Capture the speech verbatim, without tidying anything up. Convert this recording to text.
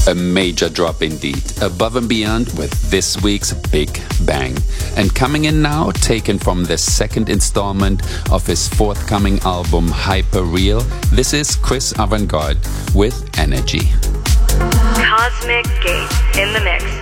A major drop indeed, above and beyond with this week's Big Bang. And coming in now, taken from the second installment of his forthcoming album Hyper Real, this is Chris Avantgarde with Energy. Cosmic Gate in the mix.